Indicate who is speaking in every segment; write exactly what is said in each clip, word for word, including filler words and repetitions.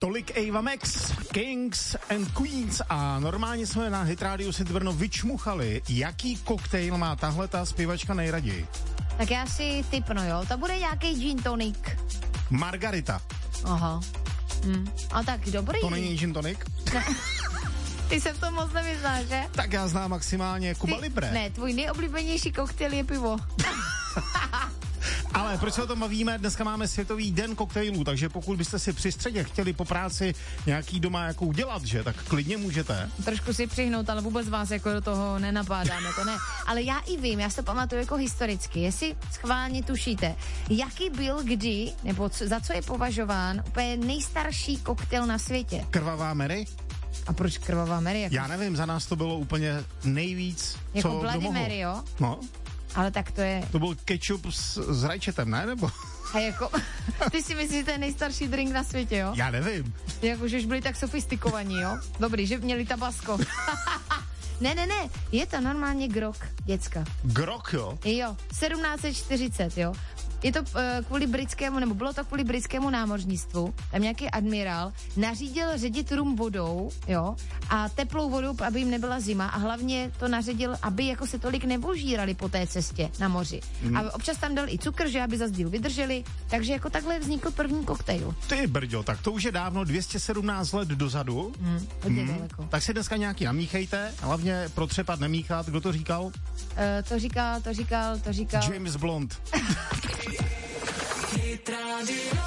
Speaker 1: Tolik Ava Max, Kings and Queens a normálně jsme na Hit Radio City Brno vyčmuchali, jaký koktejl má tahle ta zpěvačka nejraději.
Speaker 2: Tak já si tipnu, jo, to bude nějaký gin tonic.
Speaker 1: Margarita.
Speaker 2: Aha. Hm. A tak dobrý.
Speaker 1: To není gin tonic?
Speaker 2: Ne. Ty se v tom moc nevyznáš, že?
Speaker 1: Tak já znám maximálně Cuba
Speaker 2: Ty,
Speaker 1: Libre.
Speaker 2: Ne, tvůj nejoblíbenější koktejl je pivo.
Speaker 1: Ale proč se o tom bavíme? Dneska máme Světový den koktejlů, takže pokud byste si při středě chtěli po práci nějaký doma jako udělat, že, tak klidně můžete.
Speaker 2: Trošku si přihnout, ale vůbec vás jako do toho nenapádáme, to ne. Ale já i vím, já si to pamatuju jako historicky, jestli schválně tušíte, jaký byl kdy, nebo co, za co je považován úplně nejstarší koktejl na světě.
Speaker 1: Krvavá Mary?
Speaker 2: A proč Krvavá Mary? Jako...
Speaker 1: Já nevím, za nás to bylo úplně nejvíc,
Speaker 2: jako
Speaker 1: co
Speaker 2: Bloody
Speaker 1: kdo mohl.
Speaker 2: Mary, jo?
Speaker 1: No.
Speaker 2: Ale tak to je...
Speaker 1: To byl ketchup s, s rajčetem, ne? Nebo?
Speaker 2: A jako, ty si myslíš, že to je nejstarší drink na světě, jo?
Speaker 1: Já nevím.
Speaker 2: Jako, že už byli tak sofistikovaní, jo? Dobrý, že měli tabasco. ne, ne, ne, je to normálně grog, děcka.
Speaker 1: Grog, jo?
Speaker 2: Jo, sedmnáct set čtyřicet, jo. Je to uh, kvůli britskému, nebo bylo to kvůli britskému námořnictvu, tam nějaký admirál nařídil ředit rum vodou, jo, a teplou vodou, aby jim nebyla zima a hlavně to naředil, aby jako se tolik nevožírali po té cestě na moři. Hmm. A občas tam dal i cukr, že aby za díl vydrželi, takže jako takhle vznikl první koktejl.
Speaker 1: Ty brďo, tak to už je dávno dvě stě sedmnáct let dozadu.
Speaker 2: Hmm, hodně
Speaker 1: hmm.
Speaker 2: daleko.
Speaker 1: Tak si dneska nějaký namíchejte, hlavně protřepat nemíchat. Kdo to říkal? Uh,
Speaker 2: to říkal, to říkal, to říkal.
Speaker 1: James Blond.
Speaker 3: Hit Radio.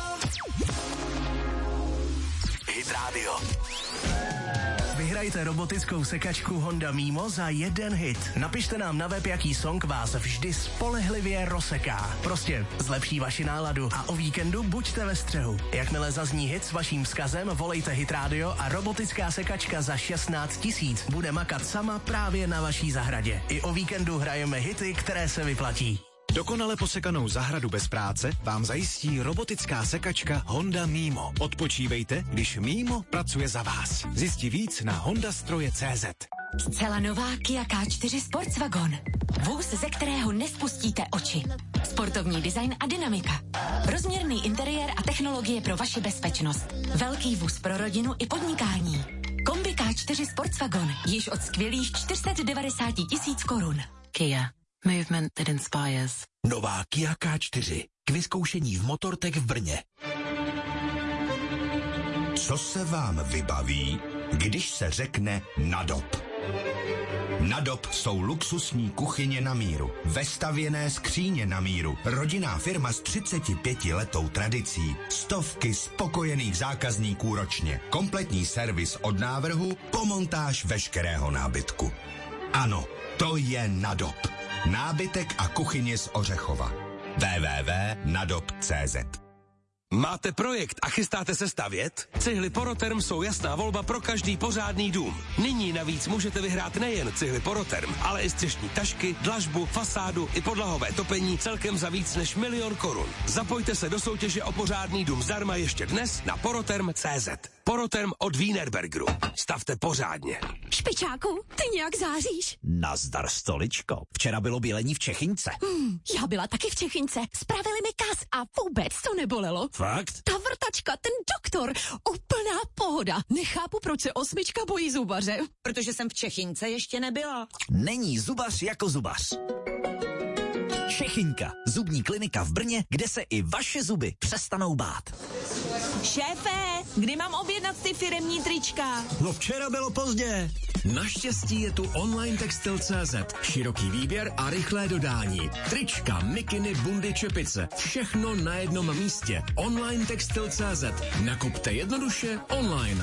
Speaker 3: Hit Radio. Vyhrajte robotickou sekačku Honda Mimo za jeden hit. Napište nám na web, jaký song vás vždy spolehlivě rozseká. Prostě zlepší vaši náladu a o víkendu buďte ve střehu. Jakmile zazní hit s vaším vzkazem, volejte Hit Radio a robotická sekačka za šestnáct tisíc bude makat sama právě na vaší zahradě. I o víkendu hrajeme hity, které se vyplatí.
Speaker 4: Dokonale posekanou zahradu bez práce vám zajistí robotická sekačka Honda Mimo. Odpočívejte, když Mimo pracuje za vás. Zjistí víc na hondastroje tečka cé zet.
Speaker 5: Zcela nová Kia K čtyři Sportswagon. Vůz, ze kterého nespustíte oči. Sportovní design a dynamika. Rozměrný interiér a technologie pro vaši bezpečnost. Velký vůz pro rodinu i podnikání. Kombi K čtyři Sportswagon. Již od skvělých čtyři sta devadesát tisíc korun. Kia. Movement that inspires.
Speaker 3: Nová Kia K čtyři. K vyzkoušení v Motortech v Brně.
Speaker 6: Co se vám vybaví, když se řekne Nadop? Nadop jsou luxusní kuchyně na míru, vestavěné skříně na míru, rodinná firma s třicetipětiletou tradicí, stovky spokojených zákazníků ročně, kompletní servis od návrhu po montáž veškerého nábytku. Ano, to je Nadop. Nábytek a kuchyně z Ořechova. w w w tečka nadop tečka cé zet.
Speaker 7: Máte projekt a chystáte se stavět? Cihly Poroterm jsou jasná volba pro každý pořádný dům. Nyní navíc můžete vyhrát nejen cihly Poroterm, ale i střešní tašky, dlažbu, fasádu i podlahové topení celkem za víc než milion korun. Zapojte se do soutěže o pořádný dům zdarma ještě dnes na poroterm tečka cé zet. Poroterm od Wienerbergeru. Stavte pořádně.
Speaker 5: Špičáku, ty nějak záříš.
Speaker 8: Nazdar, stoličko. Včera bylo bělení v Čechince.
Speaker 5: Hmm, já byla taky v Čechince. Spravili mi kas a vůbec to nebolelo.
Speaker 8: Fakt?
Speaker 5: Ta vrtačka, ten doktor, úplná pohoda. Nechápu, proč se osmička bojí zubaře.
Speaker 9: Protože jsem v Čechince ještě nebyla.
Speaker 8: Není zubař jako zubař. Čechinka, zubní klinika v Brně, kde se i vaše zuby přestanou bát.
Speaker 9: Šéfe, kdy mám objednat ty firemní trička?
Speaker 8: No včera bylo pozdě.
Speaker 10: Naštěstí je tu online textil tečka cé zet. Široký výběr a rychlé dodání. Trička, mikiny, bundy, čepice. Všechno na jednom místě. online textil tečka cé zet. Nakupte jednoduše online.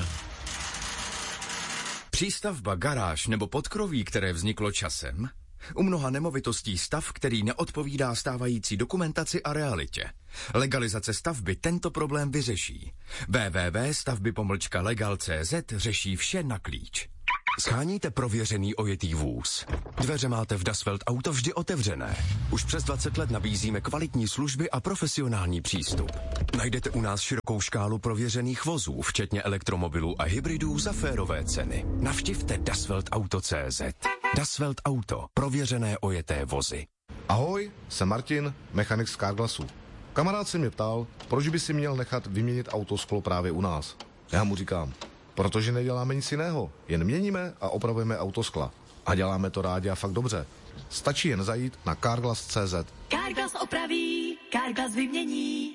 Speaker 11: Přístavba, garáž nebo podkroví, které vzniklo časem? U mnoha nemovitostí stav, který neodpovídá stávající dokumentaci a realitě. Legalizace stavby tento problém vyřeší. w w w tečka stavby pomlčka legal tečka cé zet řeší vše na klíč. Scháníte prověřený ojetý vůz. Dveře máte v Dasvelt Auto vždy otevřené. Už přes dvacet let nabízíme kvalitní služby a profesionální přístup. Najdete u nás širokou škálu prověřených vozů, včetně elektromobilů a hybridů za férové ceny. Navštivte Dasvelt Auto tečka cé zet. Dasvelt Auto. Prověřené ojeté vozy.
Speaker 12: Ahoj, jsem Martin, mechanik z Carglassu. Kamarád se mě ptal, proč by si měl nechat vyměnit autosklo právě u nás. Já mu říkám, protože neděláme nic jiného, jen měníme a opravujeme autoskla. A děláme to rádi a fakt dobře. Stačí jen zajít na Carglass tečka cé zet.
Speaker 13: Carglass opraví, Carglass vymění.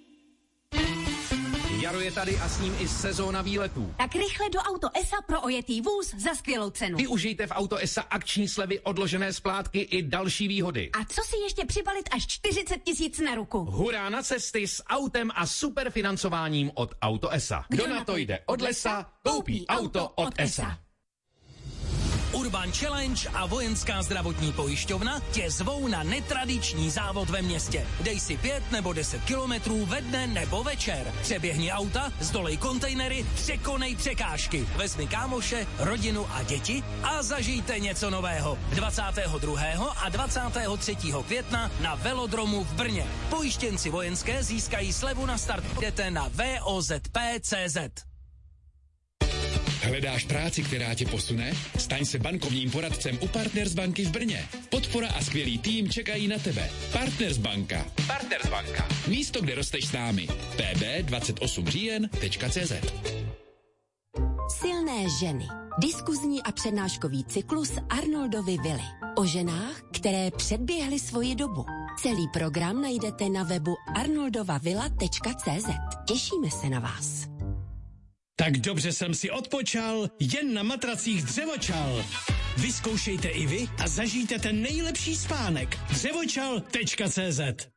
Speaker 14: Jaro je tady a s ním i sezóna výletů.
Speaker 13: Tak rychle do Auto ESA pro ojetý vůz za skvělou cenu.
Speaker 14: Využijte v Auto ESA akční slevy, odložené splátky i další výhody.
Speaker 13: A co si ještě přibalit až čtyřicet tisíc na ruku.
Speaker 14: Hurá na cesty s autem a super financováním od Auto ESA. Kdo, Kdo na to jde od lesa, koupí auto od ESA.
Speaker 3: Urban Challenge a Vojenská zdravotní pojišťovna tě zvou na netradiční závod ve městě. Dej si pět nebo deset kilometrů ve dne nebo večer. Přeběhni auta, zdolej kontejnery, překonej překážky. Vezmi kámoše, rodinu a děti a zažijte něco nového. dvacátého druhého a dvacátého třetího května na Velodromu v Brně. Pojištěnci Vojenské získají slevu na start. Jdete na V O Z P tečka cé zet.
Speaker 10: Hledáš práci, která tě posune? Staň se bankovním poradcem u Partners banky v Brně. Podpora a skvělý tým čekají na tebe. Partners banka. Partners banka. Místo, kde rosteš s námi. P B dvacet osm říjen tečka cé zet.
Speaker 15: Silné ženy. Diskuzní a přednáškový cyklus Arnoldovy vily. O ženách, které předběhly svoji dobu. Celý program najdete na webu arnoldovavilla tečka cé zet. Těšíme se na vás.
Speaker 16: Tak dobře jsem si odpočal, jen na matracích Dřevočal. Vyzkoušejte i vy a zažijte ten nejlepší spánek. dřevočal tečka cé zet.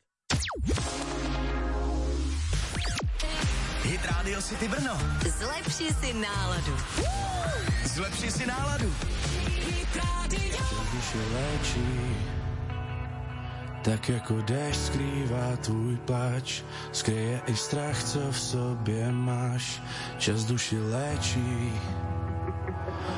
Speaker 3: Hit Radio City Brno.
Speaker 5: Zlepši si náladu.
Speaker 3: Zlepši si náladu.
Speaker 17: Hit Radio. Tak jako déšť skrývá tvůj pláč, skryje i strach, co v sobě máš. Čas duši léčí,